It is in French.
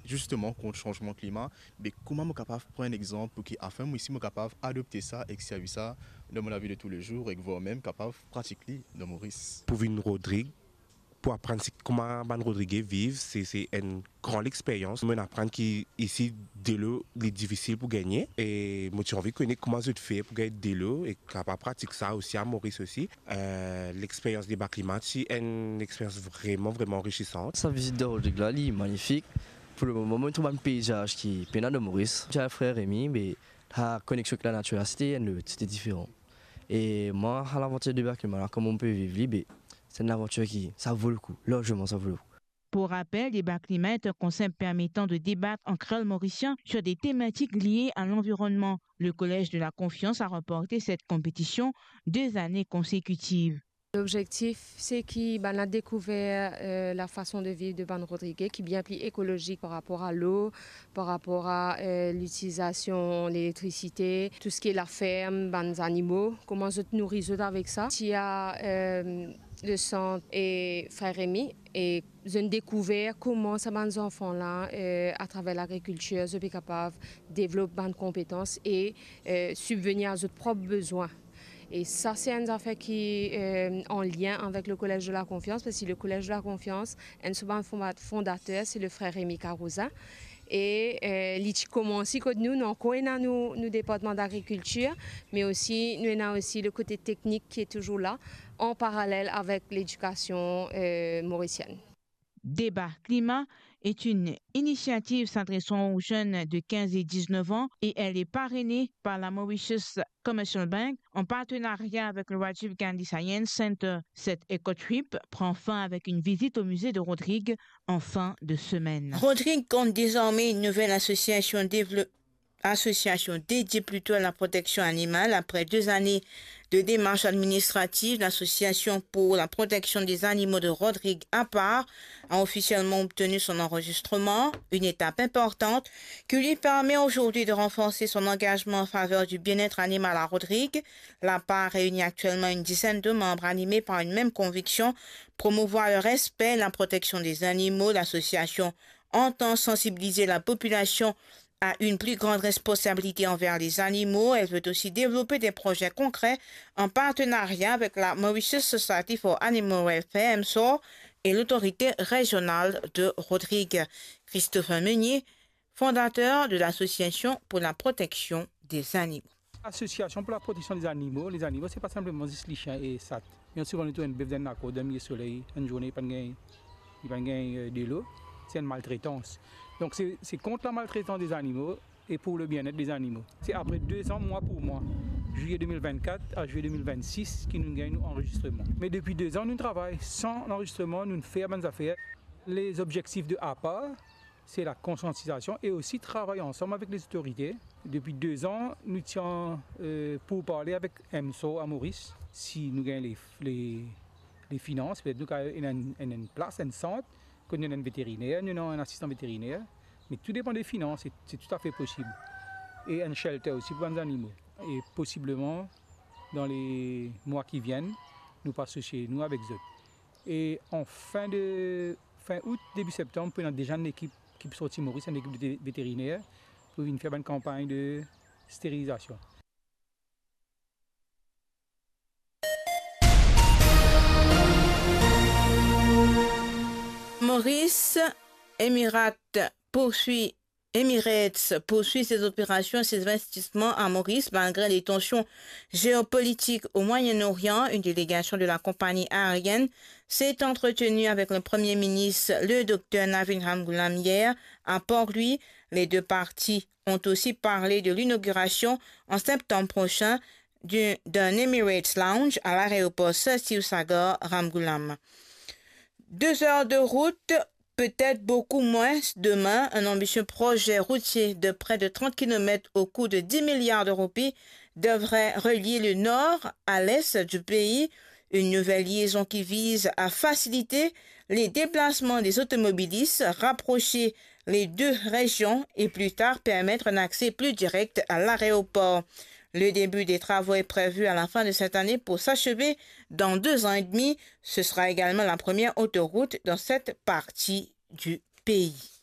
justement contre le changement climat. Mais comment je suis capable de prendre un exemple pour qu'afin moi ici, je suis capable d'adopter ça et que ça dans mon vie de tous les jours et que vous-même capable de pratiquer dans Maurice. Pour Vin Rodrigue, pour apprendre comment Ban Rodriguez vivre, c'est une grande expérience. On apprend qu'ici, de l'eau, est difficile pour gagner. Et moi, j'ai envie de connaître comment je fais pour gagner de l'eau et capable pratiquer ça aussi à Maurice aussi. L'expérience des bâtiments, c'est une expérience vraiment, vraiment enrichissante. Sa visite de Rodrigue là, est magnifique. Pour le moment, on trouve un paysage qui est pénal de Maurice. J'ai un frère Rémi, mais la connexion avec la nature, c'était différent. Et moi, à l'aventure de bâtiment, comment on peut vivre libre, c'est une aventure qui, ça vaut le coup, largement ça vaut le coup. Pour rappel, débat climat est un concept permettant de débattre en créole mauricien sur des thématiques liées à l'environnement. Le Collège de la Confiance a remporté cette compétition 2 années consécutives. L'objectif, c'est qu'il a découvert la façon de vivre de Ban Rodriguez, qui est bien plus écologique par rapport à l'eau, par rapport à l'utilisation de l'électricité, tout ce qui est la ferme, les animaux, comment se nourrir avec ça. Il y a le centre et Frère Rémi, et j'ai découvert comment ces enfants-là, à travers l'agriculture, sont capables de développer des compétences et subvenir à leurs propres besoins. Et ça, c'est une affaire qui est en lien avec le Collège de la Confiance, parce que le Collège de la Confiance, un fondateur, c'est le frère Rémi Carouza. Et il commence quand nous avons nos départements d'agriculture, mais aussi nous avons aussi le côté technique qui est toujours là, en parallèle avec l'éducation mauricienne. Débat climat est une initiative s'adressant aux jeunes de 15 et 19 ans et elle est parrainée par la Mauritius Commercial Bank en partenariat avec le Rajiv Gandhi Science Center. Cette éco-trip prend fin avec une visite au musée de Rodrigue en fin de semaine. Rodrigue compte désormais une nouvelle association dédiée plutôt à la protection animale. Après 2 années de démarches administratives, l'association pour la protection des animaux de Rodrigue à part a officiellement obtenu son enregistrement, une étape importante qui lui permet aujourd'hui de renforcer son engagement en faveur du bien-être animal à Rodrigue. La part réunit actuellement une dizaine de membres animés par une même conviction, promouvoir le respect et la protection des animaux. L'association entend sensibiliser la population a une plus grande responsabilité envers les animaux. Elle veut aussi développer des projets concrets en partenariat avec la Mauritius Society for Animal Welfare, MSOR, et l'autorité régionale de Rodrigue. Christopher Meunier, fondateur de l'Association pour la protection des animaux. L'association pour la protection des animaux, c'est pas simplement juste les chiens et ça. Bien sûr, on est un bébé d'un accord, d'un soleil, une journée, pas de l'eau. C'est une maltraitance. Donc c'est contre la maltraitance des animaux et pour le bien-être des animaux. C'est après 2 ans, mois pour mois, juillet 2024 à juillet 2026, qui nous gagne l'enregistrement. Mais depuis 2 ans, nous travaillons sans l'enregistrement, nous faisons des affaires. Les objectifs de APA, c'est la conscientisation et aussi travailler ensemble avec les autorités. Depuis 2 ans, nous tiens pour parler avec MSO à Maurice, si nous gagnons les finances, peut-être nous avons une place, un centre. Quand nous avons un vétérinaire, nous avons un assistant vétérinaire, mais tout dépend des finances, c'est tout à fait possible. Et un shelter aussi pour les animaux. Et possiblement, dans les mois qui viennent, nous passons chez nous avec eux. Et en fin août, début septembre, nous avons déjà une équipe qui peut sortir Maurice, une équipe de vétérinaires, pour venir faire une campagne de stérilisation. Maurice, Emirates poursuit ses opérations et ses investissements à Maurice malgré les tensions géopolitiques au Moyen-Orient. Une délégation de la compagnie aérienne s'est entretenue avec le Premier ministre, le Dr Navin Ramgoolam, hier à Port-Louis. Les 2 parties ont aussi parlé de l'inauguration en septembre prochain d'un Emirates Lounge à l'aéroport Sir Sivasagar Ramgoolam. 2 heures de route, peut-être beaucoup moins demain. Un ambitieux projet routier de près de 30 km au coût de 10 milliards de roupies devrait relier le nord à l'est du pays. Une nouvelle liaison qui vise à faciliter les déplacements des automobilistes, rapprocher les 2 régions et plus tard permettre un accès plus direct à l'aéroport. Le début des travaux est prévu à la fin de cette année pour s'achever dans 2 ans et demi. Ce sera également la première autoroute dans cette partie du pays.